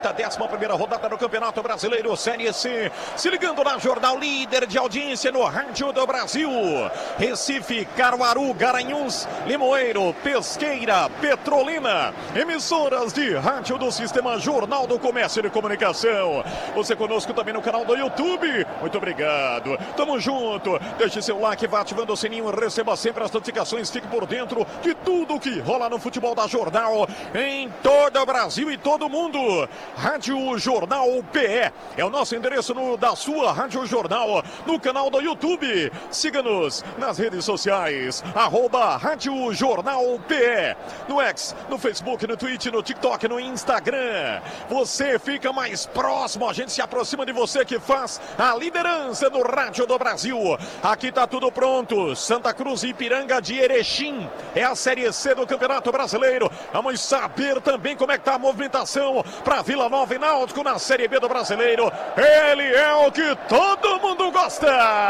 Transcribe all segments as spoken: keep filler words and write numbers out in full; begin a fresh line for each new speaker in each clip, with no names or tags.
Da décima primeira rodada do Campeonato Brasileiro Série C, se ligando na Jornal, líder de audiência no Rádio do Brasil. Recife, Caruaru, Garanhuns, Limoeiro, Pesqueira, Petrolina, emissoras de rádio do Sistema Jornal do Comércio e Comunicação. Você conosco também no canal do YouTube. Muito obrigado. Tamo junto. Deixe seu like, vá ativando o sininho, receba sempre as notificações, fique por dentro de tudo que rola no futebol da Jornal em todo o Brasil e todo mundo. Rádio Jornal P E é o nosso endereço no, da sua Rádio Jornal no canal do YouTube. Siga-nos nas redes sociais, arroba Rádio Jornal P E, no X, no Facebook, no Twitch, no TikTok, no Instagram. Você fica mais próximo, a gente se aproxima de você que faz a liderança no Rádio do Brasil. Aqui tá tudo pronto. Santa Cruz e Ipiranga de Erechim é a Série C do Campeonato Brasileiro. Vamos saber também como é que tá a movimentação para Vila Nova e Náutico na Série B do Brasileiro. Ele é o que todo mundo gosta.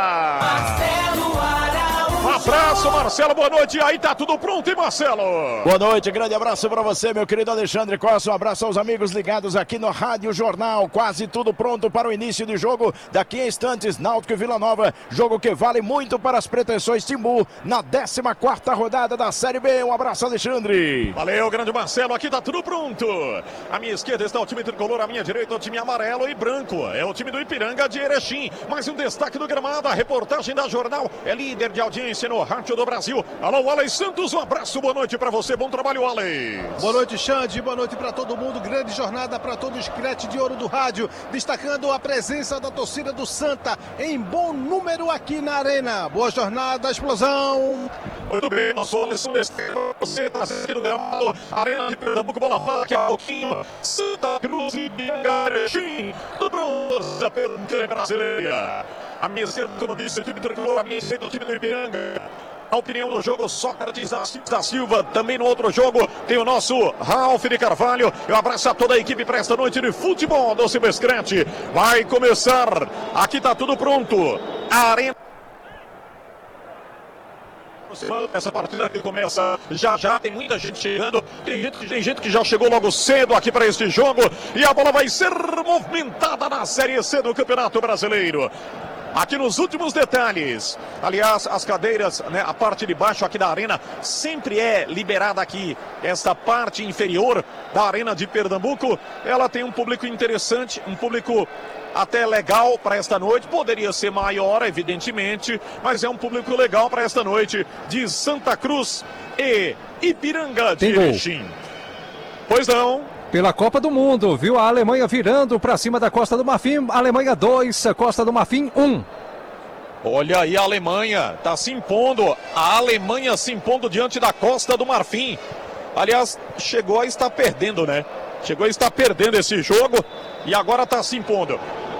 Marcelo Araújo. Um abraço, Marcelo, boa noite. Aí tá tudo pronto, hein, Marcelo?
Boa noite, grande abraço para você, meu querido Alexandre Costa. Um abraço aos amigos ligados aqui no Rádio Jornal. Quase tudo pronto para o início de jogo. Daqui a instantes, Náutico e Vila Nova. Jogo que vale muito para as pretensões Timbu na décima quarta rodada da Série B. Um abraço, Alexandre.
Valeu, grande Marcelo. Aqui tá tudo pronto. À minha esquerda está o time tricolor, à minha direita o time amarelo e branco. É o time do Ipiranga de Erechim. Mais um destaque do gramado. A reportagem da Jornal é líder de audiência no Rádio do Brasil. Alô, Alex Santos, um abraço, boa noite para você. Bom trabalho, Alex.
Boa noite, Xande. Boa noite para todo mundo. Grande jornada para todo o escrete de ouro do rádio. Destacando a presença da torcida do Santa em bom número aqui na Arena. Boa jornada, explosão.
Muito bem, nosso Alisson Estevam, você está assistindo o gramado, Arena de Pernambuco, bola fora daqui a pouquinho, Santa Cruz e Erechim, tudo pronto pela time brasileira. A minha esquerda, como disse, o time tricolor, a minha esquerda, o time do Ipiranga. A opinião do jogo, Sócrates da Silva. Também no outro jogo tem o nosso Ralf de Carvalho. Eu abraço a toda a equipe para esta noite de futebol do Silvescrete. Vai começar, aqui tá tudo pronto, a Arena. Essa partida que começa já já, tem muita gente chegando, tem gente, tem gente que já chegou logo cedo aqui para este jogo e a bola vai ser movimentada na Série C do Campeonato Brasileiro. Aqui nos últimos detalhes, aliás, as cadeiras, né, a parte de baixo aqui da arena sempre é liberada aqui. Esta parte inferior da Arena de Pernambuco, ela tem um público interessante, um público até legal para esta noite. Poderia ser maior, evidentemente, mas é um público legal para esta noite de Santa Cruz e Ipiranga de Erechim. Pois não.
Pela Copa do Mundo, viu a Alemanha virando para cima da Costa do Marfim. Alemanha dois, Costa do Marfim um.
Olha aí a Alemanha, tá se impondo. A Alemanha se impondo diante da Costa do Marfim. Aliás, chegou a estar perdendo, né? Chegou a estar perdendo esse jogo e agora tá se impondo.